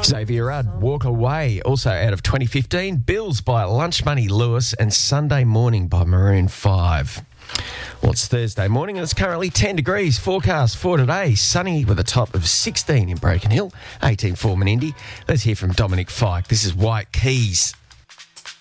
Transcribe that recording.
Xavier Rudd, Walk Away, also out of 2015. Bills by Lunch Money Lewis and Sunday Morning by Maroon 5. Well, it's Thursday morning and it's currently 10 degrees. Forecast for today, sunny with a top of 16 in Broken Hill, 18 for Menindee. Let's hear from Dominic Fike. This is White Keys.